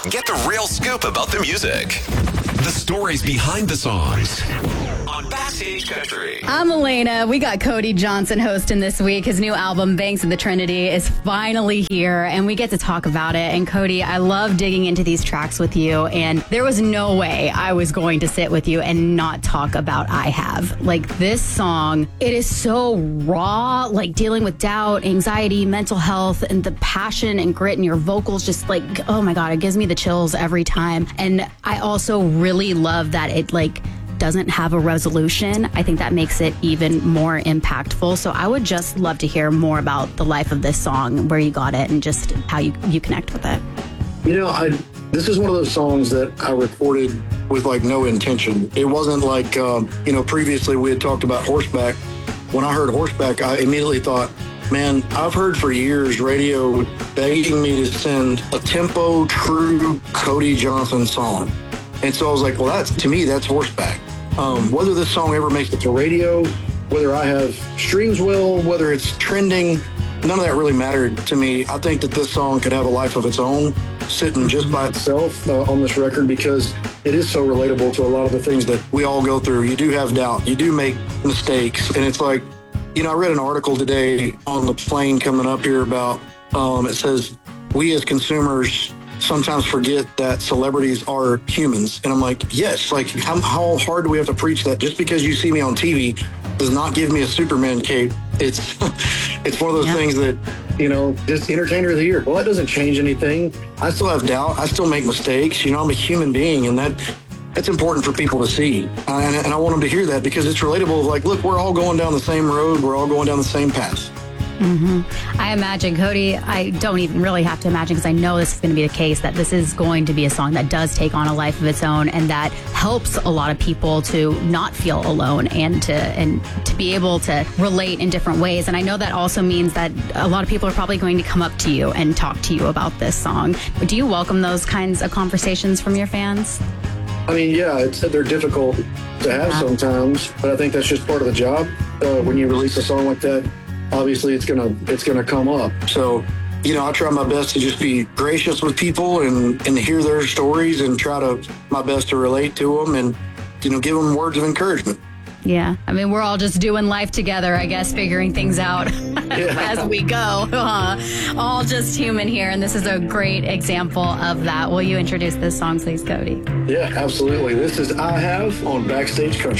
Get the real scoop about the music. The stories behind the songs on Backstage Country. I'm Elena. We got Cody Johnson hosting this week. His new album, Banks of the Trinity, is finally here, and we get to talk about it. And Cody, I love digging into these tracks with you, and there was no way I was going to sit with you and not talk about I Have. Like, this song, it is so raw, like dealing with doubt, anxiety, mental health, and the passion and grit in your vocals. Just like, oh my God, it gives me the chills every time. And I also really love that it doesn't have a resolution. I think that makes it even more impactful. So I would just love to hear more about the life of this song, where you got it, and just how you connect with it. You know, this is one of those songs that I recorded with no intention. It wasn't like, previously we had talked about Horseback. When I heard Horseback, I immediately thought, man, I've heard for years radio begging me to send a tempo true Cody Johnson song. And so I was like, well, to me, that's Horseback. Whether this song ever makes it to radio, whether I have streams whether it's trending, none of that really mattered to me. I think that this song could have a life of its own, sitting just by itself on this record, because it is so relatable to a lot of the things that we all go through. You do have doubt. You do make mistakes. And it's like, I read an article today on the plane coming up here about, it says, we as consumers sometimes forget that celebrities are humans. And I'm like, yes, how hard do we have to preach that? Just because you see me on TV does not give me a Superman cape. It's one of those things that, just entertainer of the year. Well, that doesn't change anything. I still have doubt. I still make mistakes. I'm a human being, and that's important for people to see. And I want them to hear that, because it's relatable. Like, look, we're all going down the same road. We're all going down the same path. Mm-hmm. I imagine, Cody, I don't even really have to imagine, because I know this is going to be the case, that this is going to be a song that does take on a life of its own, and that helps a lot of people to not feel alone and to be able to relate in different ways. And I know that also means that a lot of people are probably going to come up to you and talk to you about this song. Do you welcome those kinds of conversations from your fans? I mean, yeah, they're difficult to have sometimes, but I think that's just part of the job. When you release a song like that, obviously it's gonna come up. So, I try my best to just be gracious with people and hear their stories, and try my best to relate to them, and give them words of encouragement. Yeah, I mean, we're all just doing life together, I guess, figuring things out as we go. All just human here, and this is a great example of that. Will you introduce this song, please, Cody? Yeah, absolutely. This is I Have on Backstage Country.